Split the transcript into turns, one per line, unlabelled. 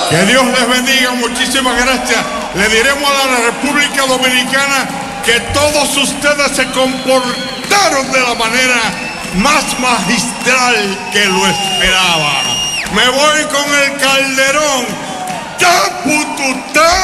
Que Dios les bendiga, muchísimas gracias. Le diremos a la República Dominicana que todos ustedes se comportaron de la manera más magistral que lo esperaba. Me voy con el Calderón. ¡Tapututá!